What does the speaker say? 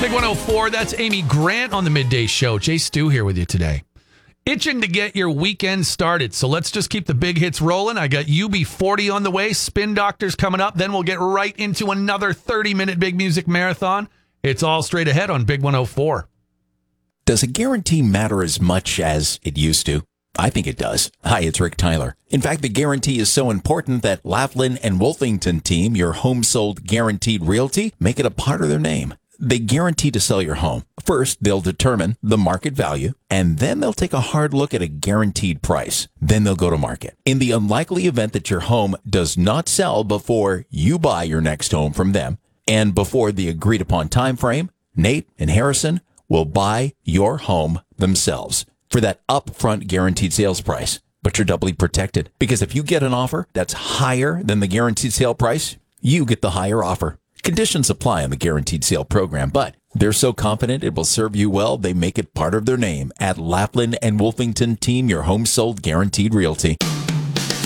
Big 104, that's Amy Grant on the Midday Show. Jay Stu here with you today. Itching to get your weekend started, so let's just keep the big hits rolling. I got UB40 on the way, Spin Doctors coming up, then we'll get right into another 30-minute big music marathon. It's all straight ahead on Big 104. Does a guarantee matter as much as it used to? I think it does. Hi, it's Rick Tyler. In fact, the guarantee is so important that Laughlin and Wolfington Team, your home sold guaranteed realty, make it a part of their name. They guarantee to sell your home. First, they'll determine the market value, and then they'll take a hard look at a guaranteed price. Then they'll go to market. In the unlikely event that your home does not sell before you buy your next home from them, and before the agreed upon time frame, Nate and Harrison will buy your home themselves for that upfront guaranteed sales price. But you're doubly protected, because if you get an offer that's higher than the guaranteed sale price, you get the higher offer. Conditions apply on the guaranteed sale program, but they're so confident it will serve you well, they make it part of their name at Laughlin and Wolfington Team, your home sold guaranteed realty.